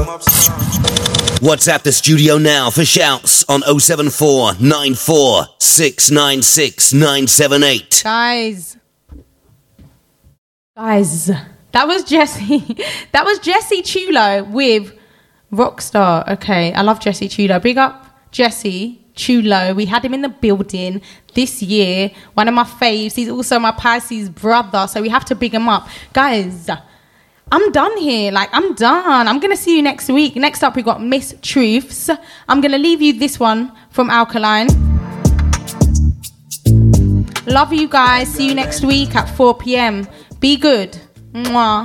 WhatsApp the studio now for shouts on 074 94 696 978. Guys, that was Jessie. That was Jessie Chulo with Rockstar. Okay, I love Jessie Chulo. Big up Jessie Chulo. We had him in the building this year. One of my faves. He's also my Pisces brother, so we have to big him up. Guys, I'm done here. Like, I'm done. I'm going to see you next week. Next up, we got Miss Truths. I'm going to leave you this one from Alkaline. Love you guys. See you next week at 4 p.m. Be good. Mwah.